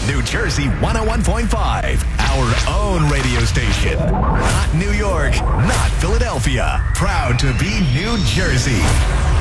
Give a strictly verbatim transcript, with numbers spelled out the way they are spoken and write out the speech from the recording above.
New Jersey one oh one point five, our own radio station. Not New York, not Philadelphia. Proud to be New Jersey.